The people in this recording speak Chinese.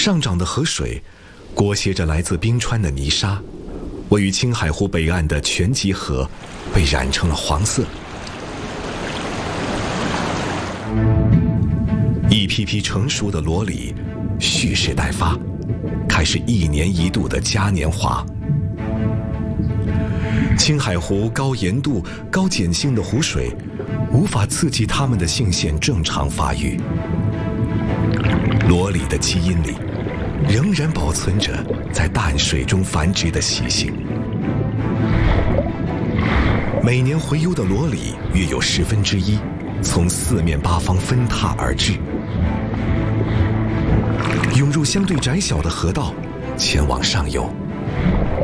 上涨的河水裹挟着来自冰川的泥沙，位于青海湖北岸的全集河被染成了黄色。一批批成熟的裸李蓄势待发，开始1年1度的嘉年华。青海湖高盐度、高碱性的湖水无法刺激它们的性腺正常发育，裸李的基因里仍然保存着在淡水中繁殖的习性。每年洄游的裸李约有1/10从4面8方分踏而至，涌入相对窄小的河道，前往上游。